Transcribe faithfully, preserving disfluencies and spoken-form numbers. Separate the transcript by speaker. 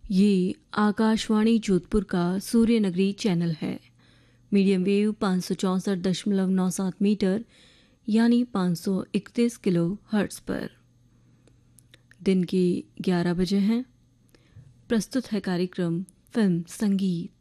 Speaker 1: ये आकाशवाणी जोधपुर का सूर्य नगरी चैनल है। मीडियम वेव पाँच सौ चौंसठ दशमलव नौ सात मीटर यानी पाँच सौ इकतीस किलो हर्ट्स पर। दिन के ग्यारह बजे हैं। प्रस्तुत है कार्यक्रम फिल्म संगीत।